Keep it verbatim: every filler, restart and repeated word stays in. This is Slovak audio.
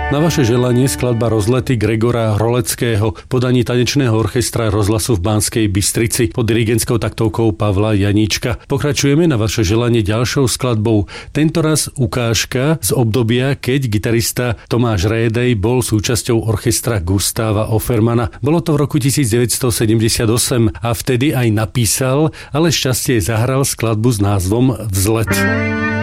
Na vaše želanie skladba Rozlety Gregora Hroleckého, podaní tanečného orchestra rozhlasu v Banskej Bystrici pod dirigentskou taktovkou Pavla Janíčka. Pokračujeme na vaše želanie ďalšou skladbou. Tentoraz ukážka z obdobia, keď gitarista Tomáš Rédej bol súčasťou orchestra Gustáva Offermana. Bolo to v roku devätnásťsedemdesiatosem a vtedy aj napísal, ale šťastie zahral skladbu s názvom Vzlet.